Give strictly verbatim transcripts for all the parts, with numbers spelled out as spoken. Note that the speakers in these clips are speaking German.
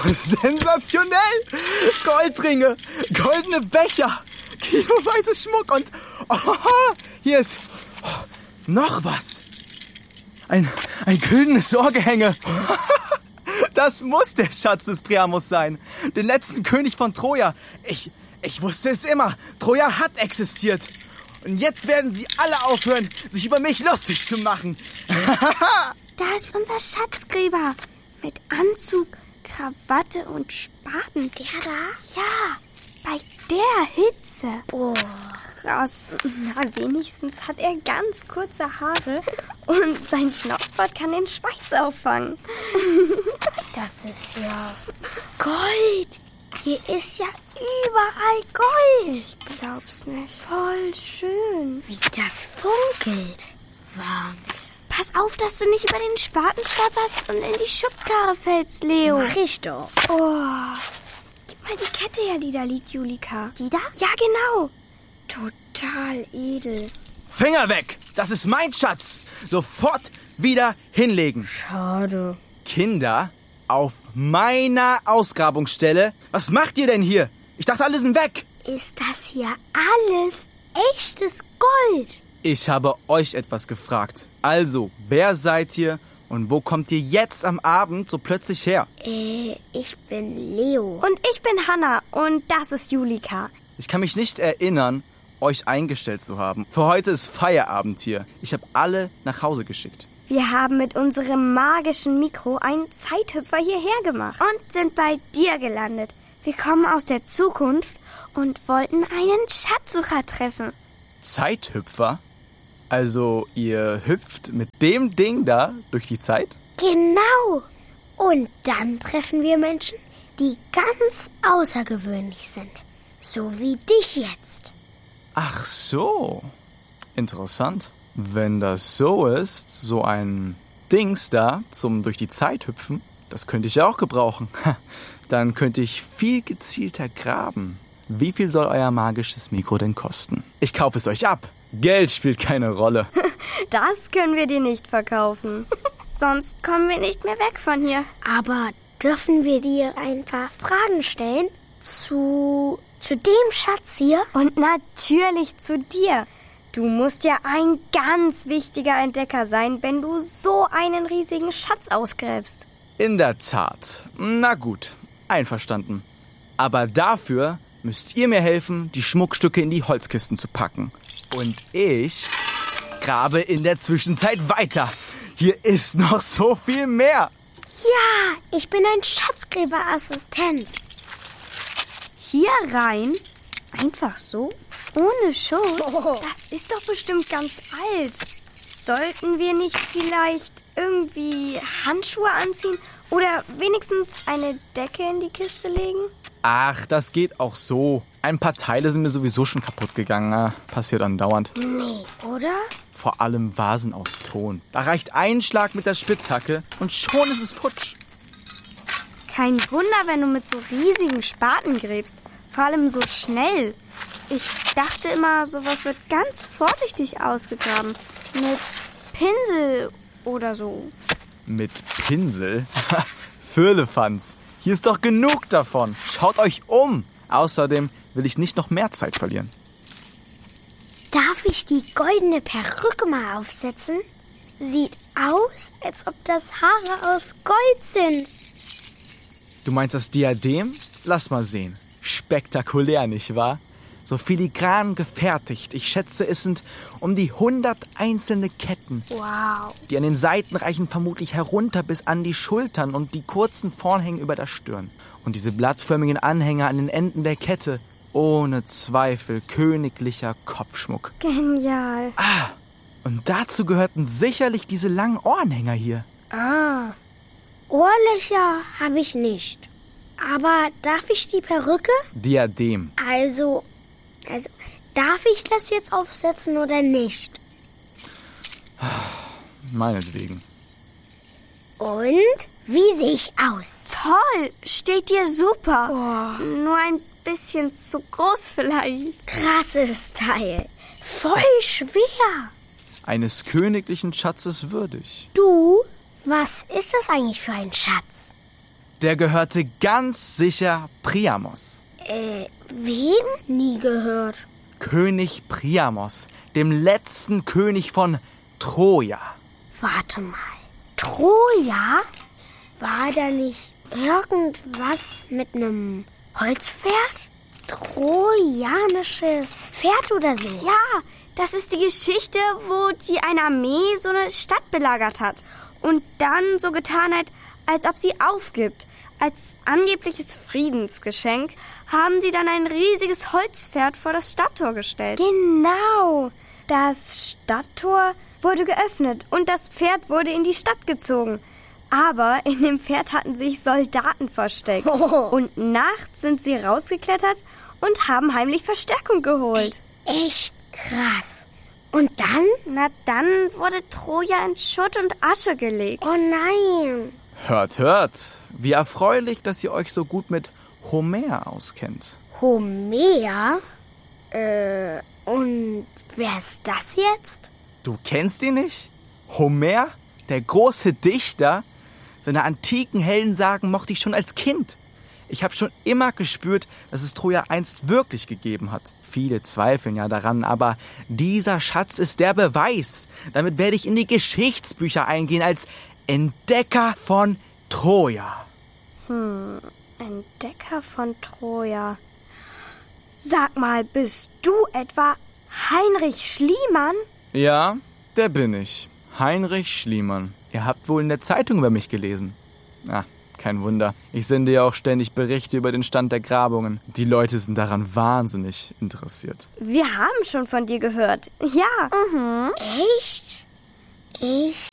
sensationell! Goldringe, goldene Becher, kiloweise Schmuck und oh, hier ist oh, noch was. Ein, ein güldenes Ohrgehänge. Das muss der Schatz des Priamos sein. Den letzten König von Troja. Ich, ich wusste es immer. Troja hat existiert. Und jetzt werden sie alle aufhören, sich über mich lustig zu machen. Da ist unser Schatzgräber. Mit Anzug, Krawatte und Spaten. Der da? Ja, bei der Hitze. Boah. Krass. Na, wenigstens hat er ganz kurze Haare und sein Schnauzbart kann den Schweiß auffangen. Das ist ja Gold. Hier ist ja überall Gold. Ich glaub's nicht. Voll schön. Wie das funkelt. Wahnsinn. Pass auf, dass du nicht über den Spaten stolperst und in die Schubkarre fällst, Leo. Mach ich doch. Oh. Gib mal die Kette her, die da liegt, Julika. Die da? Ja, genau. Total edel. Finger weg! Das ist mein Schatz! Sofort wieder hinlegen. Schade. Kinder, auf meiner Ausgrabungsstelle? Was macht ihr denn hier? Ich dachte, alle sind weg. Ist das hier alles echtes Gold? Ich habe euch etwas gefragt. Also, wer seid ihr und wo kommt ihr jetzt am Abend so plötzlich her? Äh, ich bin Leo. Und ich bin Hanna und das ist Julika. Ich kann mich nicht erinnern, euch eingestellt zu haben. Für heute ist Feierabend hier. Ich habe alle nach Hause geschickt. Wir haben mit unserem magischen Mikro einen Zeithüpfer hierher gemacht und sind bei dir gelandet. Wir kommen aus der Zukunft und wollten einen Schatzsucher treffen. Zeithüpfer? Also ihr hüpft mit dem Ding da durch die Zeit? Genau. Und dann treffen wir Menschen, die ganz außergewöhnlich sind. So wie dich jetzt. Ach so. Interessant. Wenn das so ist, so ein Dings da zum durch die Zeit hüpfen, das könnte ich ja auch gebrauchen. Dann könnte ich viel gezielter graben. Wie viel soll euer magisches Mikro denn kosten? Ich kaufe es euch ab. Geld spielt keine Rolle. Das können wir dir nicht verkaufen. Sonst kommen wir nicht mehr weg von hier. Aber dürfen wir dir ein paar Fragen stellen zu, zu dem Schatz hier? Und natürlich zu dir. Du musst ja ein ganz wichtiger Entdecker sein, wenn du so einen riesigen Schatz ausgräbst. In der Tat. Na gut, einverstanden. Aber dafür müsst ihr mir helfen, die Schmuckstücke in die Holzkisten zu packen. Und ich grabe in der Zwischenzeit weiter. Hier ist noch so viel mehr. Ja, ich bin ein Schatzgräberassistent. Hier rein? Einfach so? Ohne Schutz? Oh. Das ist doch bestimmt ganz alt. Sollten wir nicht vielleicht irgendwie Handschuhe anziehen oder wenigstens eine Decke in die Kiste legen? Ach, das geht auch so. Ein paar Teile sind mir sowieso schon kaputt gegangen. Na, passiert andauernd. Nee, oder? Vor allem Vasen aus Ton. Da reicht ein Schlag mit der Spitzhacke und schon ist es futsch. Kein Wunder, wenn du mit so riesigen Spaten gräbst. Vor allem so schnell. Ich dachte immer, sowas wird ganz vorsichtig ausgegraben. Mit Pinsel oder so. Mit Pinsel? Firlefanz. Hier ist doch genug davon. Schaut euch um. Außerdem will ich nicht noch mehr Zeit verlieren. Darf ich die goldene Perücke mal aufsetzen? Sieht aus, als ob das Haare aus Gold sind. Du meinst das Diadem? Lass mal sehen. Spektakulär, nicht wahr? So filigran gefertigt. Ich schätze, es sind um die hundert einzelne Ketten. Wow. Die an den Seiten reichen vermutlich herunter bis an die Schultern und die kurzen vorn hängen über der Stirn. Und diese blattförmigen Anhänger an den Enden der Kette. Ohne Zweifel königlicher Kopfschmuck. Genial. Ah, und dazu gehörten sicherlich diese langen Ohrenhänger hier. Ah, Ohrlöcher habe ich nicht. Aber darf ich die Perücke? Diadem. Also, also, darf ich das jetzt aufsetzen oder nicht? Meinetwegen. Und? Wie sehe ich aus? Toll, steht dir super. Oh. Nur ein bisschen zu groß vielleicht. Krasses Teil. Voll schwer. Eines königlichen Schatzes würdig. Du, was ist das eigentlich für ein Schatz? Der gehörte ganz sicher Priamos. Äh, wem? Nie gehört. König Priamos, dem letzten König von Troja. Warte mal. Troja? War da nicht irgendwas mit einem Holzpferd? Trojanisches Pferd oder so? Ja, das ist die Geschichte, wo die eine Armee so eine Stadt belagert hat und dann so getan hat, als ob sie aufgibt. Als angebliches Friedensgeschenk haben sie dann ein riesiges Holzpferd vor das Stadttor gestellt. Genau. Das Stadttor wurde geöffnet und das Pferd wurde in die Stadt gezogen. Aber in dem Pferd hatten sich Soldaten versteckt. Oh. Und nachts sind sie rausgeklettert und haben heimlich Verstärkung geholt. Echt krass. Und dann? Na, dann wurde Troja in Schutt und Asche gelegt. Oh nein. Hört, hört. Wie erfreulich, dass ihr euch so gut mit Homer auskennt. Homer? Äh, und wer ist das jetzt? Du kennst ihn nicht? Homer, der große Dichter? Seine antiken Heldensagen mochte ich schon als Kind. Ich habe schon immer gespürt, dass es Troja einst wirklich gegeben hat. Viele zweifeln ja daran, aber dieser Schatz ist der Beweis. Damit werde ich in die Geschichtsbücher eingehen als Entdecker von Troja. Hm, Entdecker von Troja. Sag mal, bist du etwa Heinrich Schliemann? Ja, der bin ich. Heinrich Schliemann. Ihr habt wohl in der Zeitung über mich gelesen. Ah, kein Wunder. Ich sende ja auch ständig Berichte über den Stand der Grabungen. Die Leute sind daran wahnsinnig interessiert. Wir haben schon von dir gehört. Ja. Mhm. Echt? Ich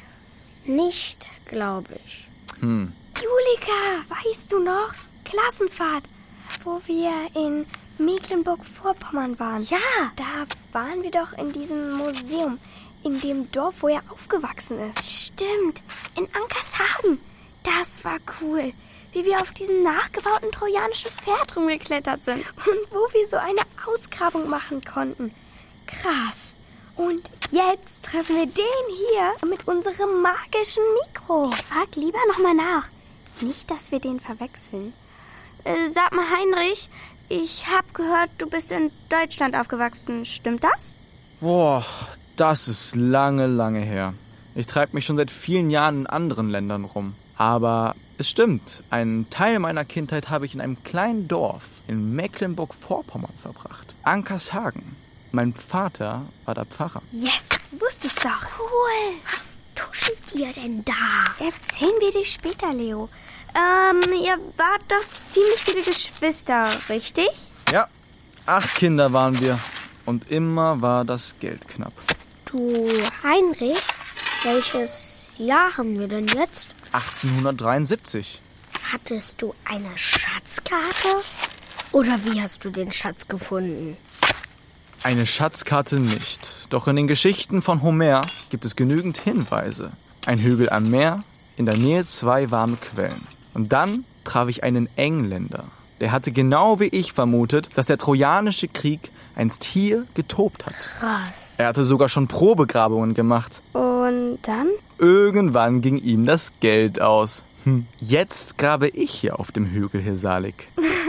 nicht, glaube ich. Hm. Julika, weißt du noch? Klassenfahrt, wo wir in Mecklenburg-Vorpommern waren. Ja. Da waren wir doch in diesem Museum, in dem Dorf, wo er aufgewachsen ist. Stimmt, in Ankershagen. Das war cool, wie wir auf diesem nachgebauten trojanischen Pferd rumgeklettert sind. Und wo wir so eine Ausgrabung machen konnten. Krass. Und jetzt treffen wir den hier mit unserem magischen Mikro. Ich frag lieber nochmal nach. Nicht, dass wir den verwechseln. Äh, sag mal, Heinrich, ich hab gehört, du bist in Deutschland aufgewachsen. Stimmt das? Boah, das ist lange, lange her. Ich treibe mich schon seit vielen Jahren in anderen Ländern rum. Aber es stimmt, einen Teil meiner Kindheit habe ich in einem kleinen Dorf in Mecklenburg-Vorpommern verbracht. Ankershagen. Mein Vater war der Pfarrer. Yes, wusste ich doch. Cool. Was tuschelt ihr denn da? Erzählen wir dir später, Leo. Ähm, ihr wart doch ziemlich viele Geschwister, richtig? Ja, acht Kinder waren wir. Und immer war das Geld knapp. Du, Heinrich, welches Jahr haben wir denn jetzt? achtzehnhundertdreiundsiebzig. Hattest du eine Schatzkarte? Oder wie hast du den Schatz gefunden? Eine Schatzkarte nicht. Doch in den Geschichten von Homer gibt es genügend Hinweise. Ein Hügel am Meer, in der Nähe zwei warme Quellen. Und dann traf ich einen Engländer. Der hatte genau wie ich vermutet, dass der Trojanische Krieg einst hier getobt hat. Krass. Er hatte sogar schon Probegrabungen gemacht. Und dann? Irgendwann ging ihm das Geld aus. Hm. Jetzt grabe ich hier auf dem Hügel Hesalik.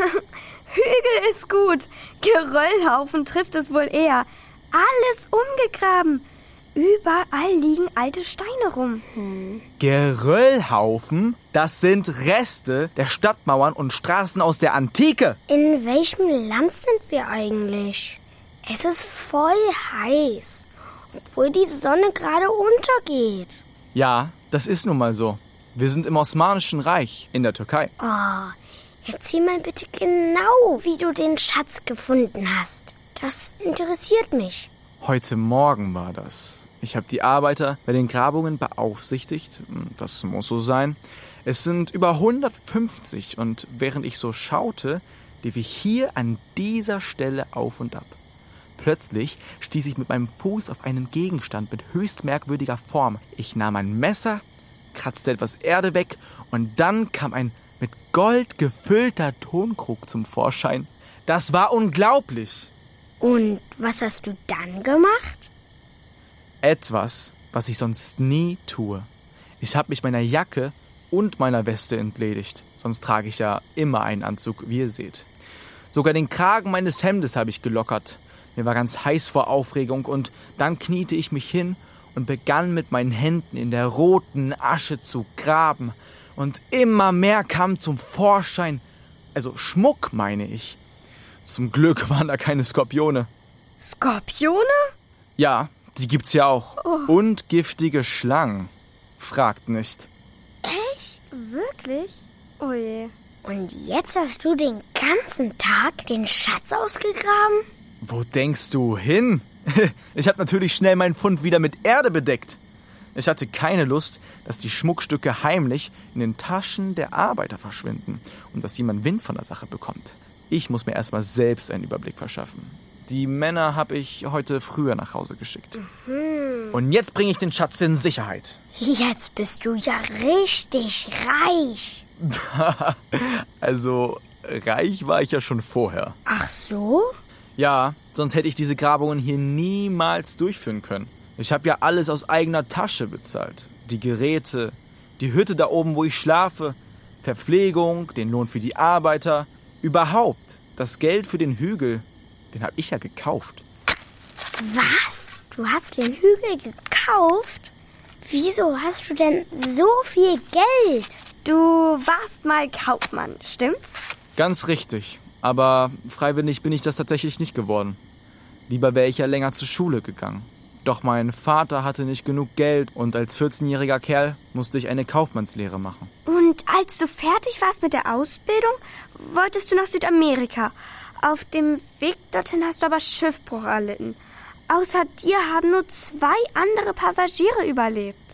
Hügel ist gut. Geröllhaufen trifft es wohl eher. Alles umgegraben. Überall liegen alte Steine rum. Hm. Geröllhaufen? Das sind Reste der Stadtmauern und Straßen aus der Antike. In welchem Land sind wir eigentlich? Es ist voll heiß, obwohl die Sonne gerade untergeht. Ja, das ist nun mal so. Wir sind im Osmanischen Reich in der Türkei. Oh, erzähl mal bitte genau, wie du den Schatz gefunden hast. Das interessiert mich. Heute Morgen war das. Ich habe die Arbeiter bei den Grabungen beaufsichtigt. Das muss so sein. Es sind über hundertfünfzig und während ich so schaute, lief ich hier an dieser Stelle auf und ab. Plötzlich stieß ich mit meinem Fuß auf einen Gegenstand mit höchst merkwürdiger Form. Ich nahm ein Messer, kratzte etwas Erde weg und dann kam ein mit Gold gefüllter Tonkrug zum Vorschein. Das war unglaublich. Und was hast du dann gemacht? Etwas, was ich sonst nie tue. Ich habe mich meiner Jacke und meiner Weste entledigt. Sonst trage ich ja immer einen Anzug, wie ihr seht. Sogar den Kragen meines Hemdes habe ich gelockert. Mir war ganz heiß vor Aufregung und dann kniete ich mich hin und begann mit meinen Händen in der roten Asche zu graben. Und immer mehr kam zum Vorschein, also Schmuck meine ich. Zum Glück waren da keine Skorpione. Skorpione? Ja, die gibt's ja auch. Oh. Und giftige Schlangen. Fragt nicht. Echt? Wirklich? Oh je. Und jetzt hast du den ganzen Tag den Schatz ausgegraben? Wo denkst du hin? Ich habe natürlich schnell meinen Fund wieder mit Erde bedeckt. Ich hatte keine Lust, dass die Schmuckstücke heimlich in den Taschen der Arbeiter verschwinden und dass jemand Wind von der Sache bekommt. Ich muss mir erstmal selbst einen Überblick verschaffen. Die Männer habe ich heute früher nach Hause geschickt. Mhm. Und jetzt bringe ich den Schatz in Sicherheit. Jetzt bist du ja richtig reich. Also, reich war ich ja schon vorher. Ach so? Ja, sonst hätte ich diese Grabungen hier niemals durchführen können. Ich habe ja alles aus eigener Tasche bezahlt. Die Geräte, die Hütte da oben, wo ich schlafe, Verpflegung, den Lohn für die Arbeiter. Überhaupt, das Geld für den Hügel, den habe ich ja gekauft. Was? Du hast den Hügel gekauft? Wieso hast du denn so viel Geld? Du warst mal Kaufmann, stimmt's? Ganz richtig. Aber freiwillig bin ich das tatsächlich nicht geworden. Lieber wäre ich ja länger zur Schule gegangen. Doch mein Vater hatte nicht genug Geld und als vierzehnjähriger Kerl musste ich eine Kaufmannslehre machen. Und als du fertig warst mit der Ausbildung, wolltest du nach Südamerika. Auf dem Weg dorthin hast du aber Schiffbruch erlitten. Außer dir haben nur zwei andere Passagiere überlebt.